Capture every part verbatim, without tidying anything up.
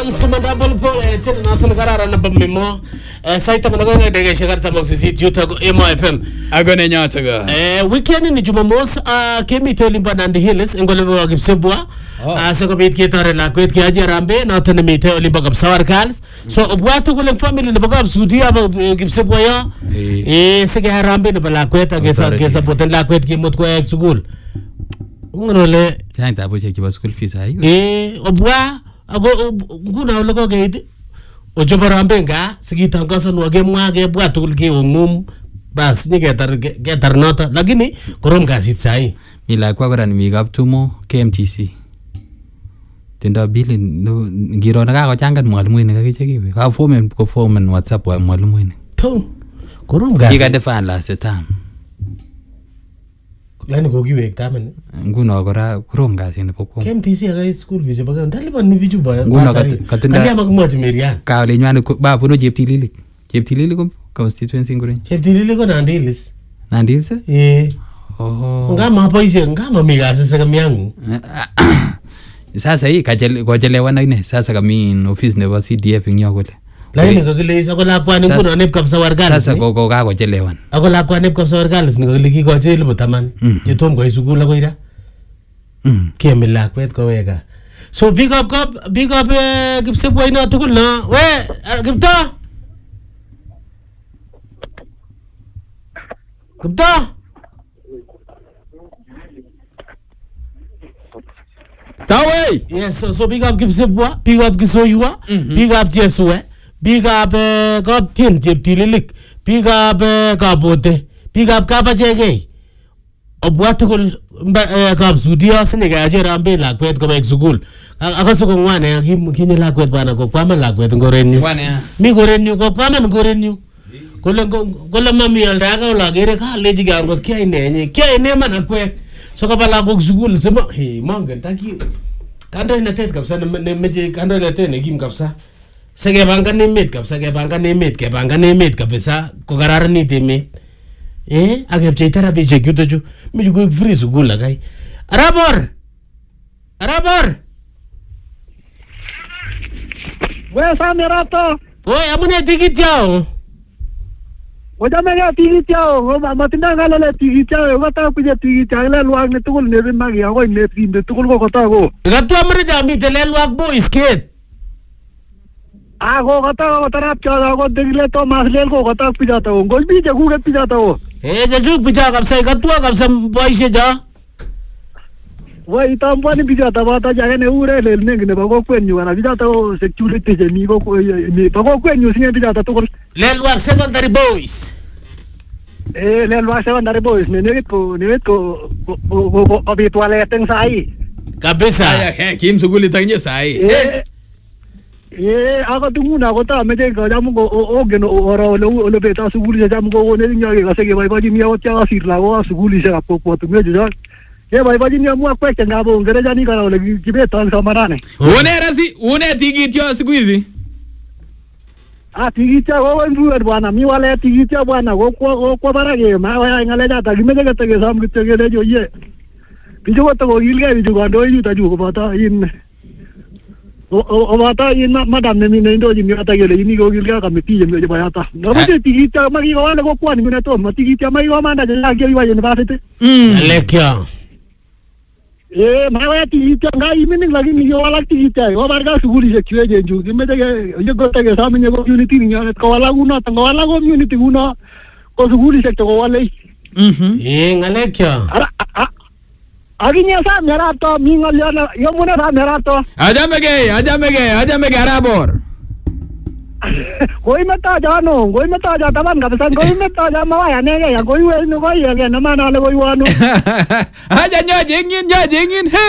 Dance kumanda pole pole tena na tunakara na bamimo saita mnagonga ndege shakarta moxisi yuta Emo F M agone nyataga eh weekend ni Jumamosi kemi tolimba Nandi Hills ngolero wa Kipsebwa sako bit kitare la kwet ki aje rambe na tane mite olimba Kapsawar Girls so obwatu kule family ne bagab sudia ba Kipsebwa ya eh sege harambe ne bala kwet agesa agesa boten la kwet ki mot ko ek sugul ngolole tanta abuche ki ba school fees ayo eh obwa ago nguna logo gate ojobarambe nga sigitangaza nwage mwage bwatu kulge umum bas ni getar getar nota lakini korom gasit sai mila kwa kwa ni migap tumo K M T C tendo bili ngiro na ka changan mwalimu ni kakichekiwe ka form ko form WhatsApp wa mwalimu ni to korom gasit kiga defan la setam lani ko giwek tamen nguno kora korom gasit ni pokko K M T C aga school vije baga ndaliban ni viju ba nguno katinda ali amakumati Merian ka le nywane ba puno jeptililik jeptililik ko constituency ngure jeptililik ko Nandi Hills Nandi Hills eh oh ngama boise ngama migase saka miangu sasa hii kajele kojelewa na ine sasa kami in office ne ba C D F nyo kole lakini kakile ko lakwani nguno anep Kapsawar Girls sasa ko ko ka kojelewan ako lakwani anep Kapsawar Girls ni kakile kiko jelo taman jetom ko sukul ako ira mm kemi lakwet ko wega so big up up big up Kipsebwa ina tukul na we Kipta Kipta Tawe yes so, so big up Kipsebwa big up Kisoywa big up Jesue big up God Tim Jeptililik big up Kabote big up Kapachege obwatukul kap studio sine ga aje rambe lakwet ko ek sukul akaso ko ngwane kinye lakwet bana ko kwama lakwet ngorenyu mi gorenyu ko kwama ngorenyu kole kole mami alda ka la gere ka leji ga ngot kai nenye kai ne mana kwek so ka bala ko sukul sema he mangen taki kando ina tet kapsa ne meje kando ina tet ne kim kapsa sege banga ne met kapsa ge banga ne met ke banga ne met kapsa ko garar ni te met eh agapche therapy je kyuto ju mi ju free sukul la kai arabor arabor we samerato oy amune tikit yao oja mega tikit yao o matinda ngale tikit yao ngata kuje tikit yao le luang ne tukul ne magi ago ne pinde tukul ko kota go gatu amre jami te le luang bo isket ago kota ko tarap cha go digle to masle ko kota pijata go gol bi je guge pijata go eh jaju pija kap sai gatu kap sam paise ja wai tampani pijata bata jage ne ure le ne ne bago kwenyu ana pijata go security je ni go ni bago kwenyu sinye pijata tukul le luang secondary boys eh le luang secondary boys ne ne ko ne ko ko ko bi toilet sai kabisa aya kim sukuli tanye sai eh eh ako tunguna ko ta mete ko jamu ko o geno ora lo lo beta suguli jamu ko ne nya ke sege bai baji nya o cha sirla ko suguli se ko ko tu meje ja ye bai baji nya mu akwe nga bo ngere jani kala le jibe tan samarane one rasi one tigityo siku hizi ah tigityo ko nduer bwana mi wale tigityo bwana ko ko ko barage ma wa ngale ja ta gimeje ke te sam ke te le jo ye bijo ko to gilga bijo ko ndo yu ta ju ko bata in o bata in madam ne mi ne ndo jimi ata gele ini go gilga ka meti je me bayata no be tigita magi ko wala ko kwani ne to ma tigita magi ko manda je la ge wa university mm lekya eh ma wa tigita ngai mi ne lagi ni yo wala tigita o barga suguri je kwe je ju me de ye go ta ge samen go unity ni ko wala uno ta wala go unity uno ko suguri se to wala mhm eh ngalekya aginya sa merato mingal yana yo muna ra merato ajamege ajamege ajamege arabor koi meta jano koi meta ja taban ka pesan koi meta ja ma ya ne ya koi we no koi ya na mana le koi wanu aja nyo jingin nyo jingin he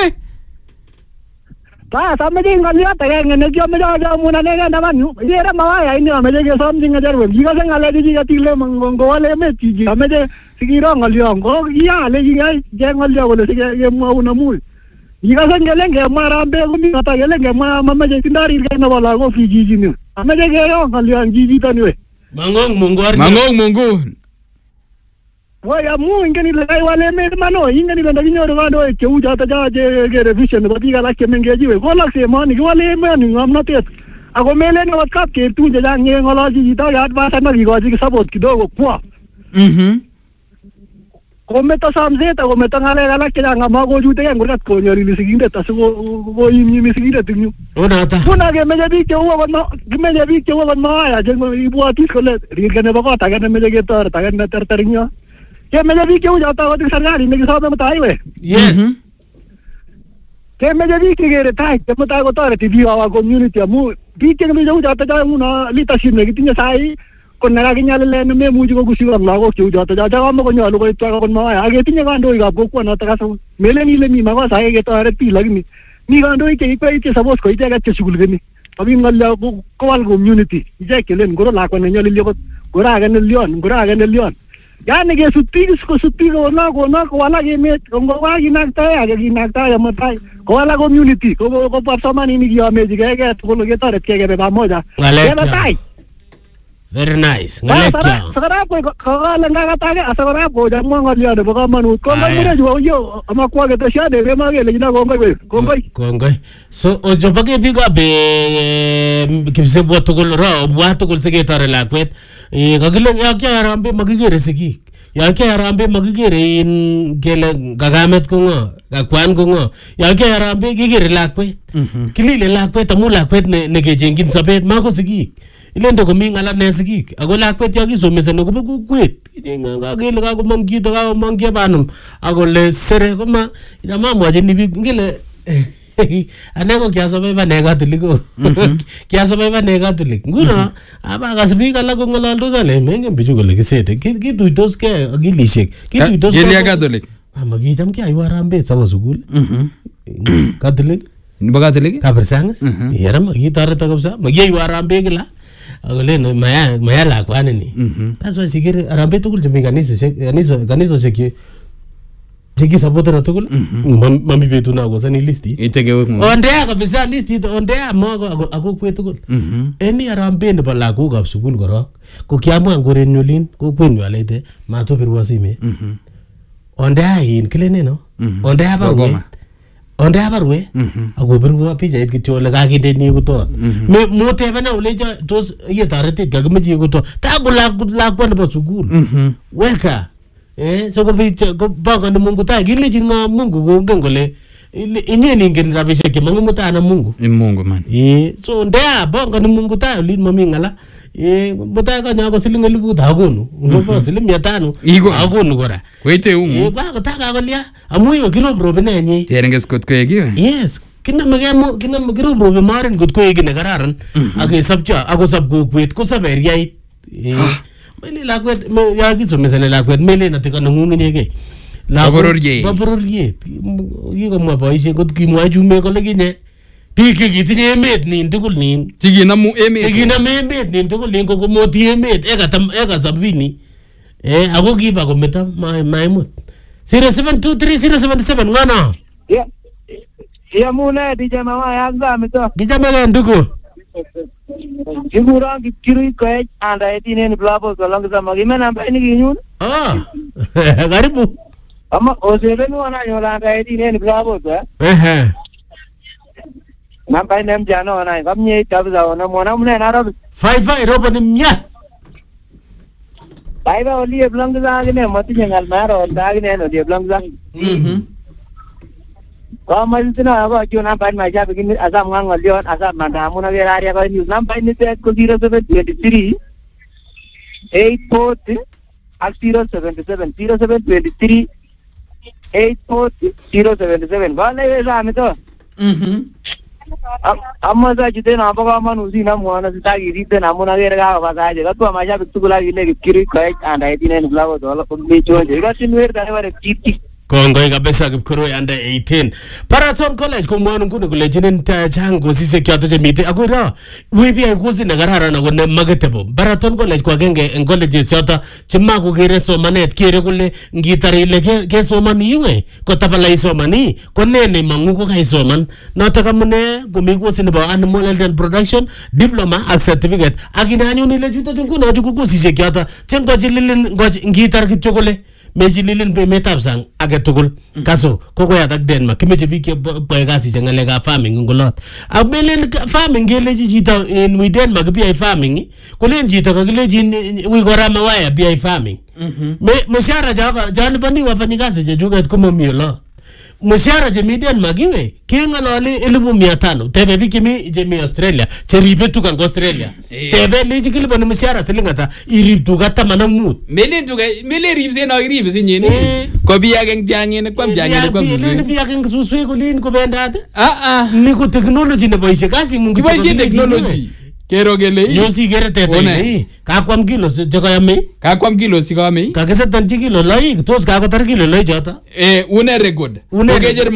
ta sa me jingal ya ta nge ne kyo me ja ja muna ne ga taban ye ra ma ya ini me je som jinga jar we jiga sang ale ji ga tile mango wale me ji ji me je sigiro ngal yo go ya le jinga je ngal yo le sige ye mo una mul jiga sang le nge ma ra be ko mi ta le nge ma ma me je tindari ga na wala go fi ji ji ni ame je ge yo ngal yo ji ji ta ni we mangong mungor mangong mungu Waya mu ingeni le wale me mano ingeni le ndinyo ro ndo ke uja ta ja je ge revision ba diga la ke mengeji we kola se mani wale me ni am not yet ako melen akot kap ketun chechang ngeng'ololchi chito ke advance nekikochi support kidogo kwo Mhm. kometo somset ako meto ng'alek alak chechang amakochutegei en kurgat konyolili sigindet asikoimyimi sigindet eng yu. Unata. Nguno kemeche biik cheu akot ma kimeche biik cheu akot Mawaya cheibwotis kole rirge nebo kot age nemeche ketoret age neterter eng yo. Kemeche biik cheu choto akot eng serikali nekisome mutai we. Yes. Kemeche biik chekere tai chemutai kotoreti biik our community amu biik chemeche cheu choto cho nguno leadership nekitinye sai ko nekakinyalilen memuchi kokusyi ak lagok cheu choto cho kamakonyolu koit akot Mawaya aketinye kandoikab kokwonoto kasau melen ile mi makosa ake ketoret biik lakini mi kandoik cheikweit che suppose ko icheket cheshughulikeni mabit ng'olyo kowal community ichek chelen ngoro lakwa nenyolili akot ngoro age nelyon ngoro age nelyon yani kesut biik kosut biik kono kono kowalak emet ngokakinaktae age kinaktae mutai kowalak community kobwa kipsomaninik kiyomechigei ke tugul ketoretkei kebe pamoja kebe tai. Very nice. Ngalekya. Sakarap ko kakala ngakatage asakarap ko jamwa ngolyo nebo kamanut. Kongoi mure ju yo amakwa keteshade be magele jina kongoi we. Kongoi. Kongoi. So ojobage biga be kipsebwa tugul ra obwa tugul seketare lakwet. Eh kakile yakya harambe magigere sikik. Yakya harambe magigere in kele gagamet ko ngo, gakwan ko ngo. Yakya harambe gigere lakwet. Kilile lakwet amu lakwet ne nekejengin sabet mako sikik. Ilende komi ngala nesikik ako lakwet yakisomesani kobo kokwet ngakele kakomong chito kakomong chebanum akole sere koma mamwachini biik ngele ane ko kiasobe bane katolik ko kiasobe bane katolik nguno abakas biik alak kong'ololdos ale mengen bichu kole kisete kituitos ke akilishek kituitos Kelia katolik amakicham keyaiwo harambee sawo sukul katolik nebo katolik kabersang'is yara makitoreto kabisa makiyaiwo harambee kila akole maya maya lakwani ni that's why sikere harambee tugul chemi kaniseshek kanisa kaniseshek cheki supportera tugul mami betut nakosani listit itegewe ng'o ondea kabisa listit ondea mogo akokwet tugul eni harambee nebo lagokab sukul korok ko kiamwa ngorenyu olin kokwenyu alete matobirwo simet ondea in kileneno ondea barwe ondea barwe akobirwo pichait kityo ole kakindeni koto mutebena olecho tos yetoretet kakimeche koto taku lakwa nebo sukul weka eh so kopit kopangani Mungu tai kilechi ngo Mungu kongen kole inye ningen rabishek chemangu mutana Mungu Mungu man eh so ndea pangani Mungu tai olin mami ngala eh mutai kanya ko siling eliput akonu ngopo siling mia tano akonu kora koite umu eh kwa kotaka kolia amu yo kirob nenyi terenges kot koeki yes kinamege mo kinam kirob marin kot koeki ne kararan akesopcho akosop kokwet kosop eriait eh mele lakwet yakisomesane lakwet mele natikana ng'ung'unyege Bororiet. Bororiet kikomwa boisiet kot kimwa chume kole kinye biik chekitinye emet nin tugul nin chikinamu emet chekinam emet nin tugul nin kokomoti emet eka tam eka sabini eh ako kiba kometo maimut zero seven two three zero seven seven ng'ono Yamune D J Mawaya ngamito kijamege ndugu Kiguran kikiri koech anda etinen blabo kolong sama gimana namba ini kinyun ah karibu ama osebenu wana nyola anda etinen blabo to eh namba nem jano wana kamnye tabza wana mwana mune naro five five robo ni mya bye bye oli blang za gine mati ngal maro dagine no die blang za mhm kama itina aba kyo namba ma jabe gini azam ngal lion azam mandamu na vera area ko news namba ni te ko zero seven two three eight four ak zero seven seven zero seven two three eight four zero seven seven wala wesa amito mhm amma za jide na baba manu zina mwana zitagi rite na muna vera ga baba je gatwa ma jabe tugula gile kiri ko anda etinen blago to ko ni choje gatin wer da wale titi kongoi kabisa kipkoroi under eighteen Paraton College komwonu nguni kole chinen chang kosishek choto chemite akoi ra webi ay kosi ne kararan ako ne maketebo Paraton College ko agenge en colleges choto chemakokere somanet kere kole ngitar ile kesomani iwe kotapala isomani ko ne ne mangu ko kaisoman noto amune komi kosi nebo animal health and production diploma ak certificate akina anyun ile chuto nguno chu kosishek choto chengochi lilin ngochi ngitar kityo kole mejililin be metab sang age tugul kaso kokoyat ak Denmark kimeche biik boy kasi che ngalekab farming ngolot ak melen farming geleji chito in we Denmark bi farming kolen chito kakileji wi korama waya bi farming me mshahara jaga jalibani wafanyikazi je jugat komo miolo mshahara je mi Denmark iwe kengalole elfu mia tano tebe biik mi je mi Australia che ribe tukan Australia tebe leji kilibani mshahara silingata irib tukata manamut melen tuka melen ribse no ribse nyeni ko biya geng tiangene kwam tiangene kwam biya biya geng suswe ko lin ko bendade ah ah ni ko technology ne boishe kasi mungu boishe technology kero gele yo si gere tete ni ka kwam kilo se jaga yame ka kwam kilo si ka me ka kese tan kilo lai tos ka ko tar kilo lai jata eh une record ko kejer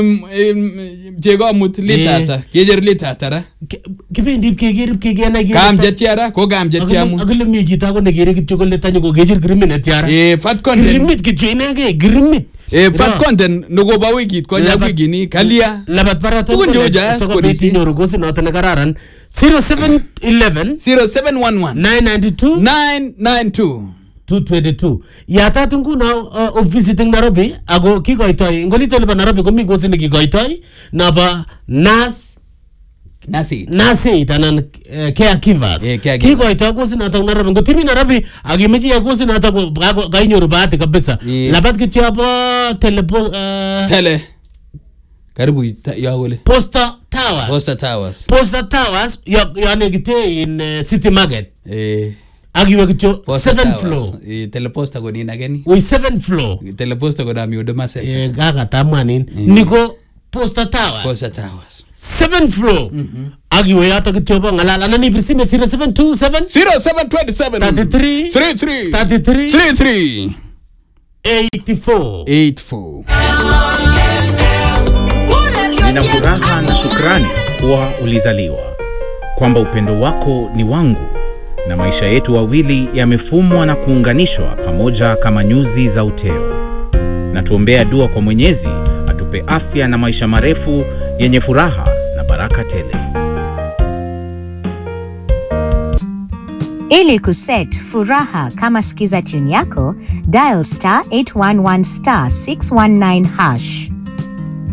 jego mut litata kejer litata ra kibendi keger kegena gere kam jetiara ko kam jetiamu agule mi jita ko ne gere kityo ko letanyo ko kejer criminal tiara eh fat content grimit kityo ne ge grimit eh fat content nugo ba wikit ko ja wigini kalia labat parato tukun joja ko biti nyoru go sino tan kararan zero seven one one zero seven one one nine nine two nine nine two two two two ya tatu nguna uh, of visiting Nairobi ago kikoitoi ngolito liba Nairobi komi go sini kikoitoi naba nas nasi nasi tanan uh, caregivers yeah, kikoitoi go sini ata Nairobi ngotimi Nairobi agimeji ya go sini ata gainyoru bahati kabisa yeah. labat kitu hapo telepo uh, tele karibu ya wale Posta Towers Posta Towers Posta Towers ya yani kite in uh, City Market eh agiwe kitu seventh floor eh teleposta ko nina gani we seventh floor teleposta ko na mi Huduma Center eh gaga tamanin niko Posta Towers Posta Towers seventh floor agiwe hata kitu hapo ngalala nani bisime zero seven two seven zero seven two seven thirty-three thirty-three thirty-three thirty-three eighty-four eighty-four Nina furaha na shukrani kuwa ulizaliwa, kwamba upendo wako ni wangu, na maisha yetu wawili yamefumwa na kuunganishwa pamoja kama nyuzi za uteo. Na tuombea dua kwa Mwenyezi atupe afya na maisha marefu yenye furaha na baraka tele. Ili kuset furaha kama sikiza tune yako, dial star eight one one star six one nine hash.